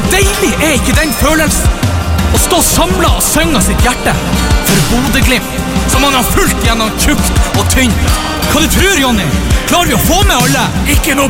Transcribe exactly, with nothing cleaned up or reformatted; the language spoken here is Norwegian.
deilig er ikke den følelsen? Å stå samlet og synge sitt hjerte for Bodø-Glimt, som man har fulgt gjennom tjukt og tynt. Hva du tror, Jonny? Klarer vi å få med alle? Ikke noe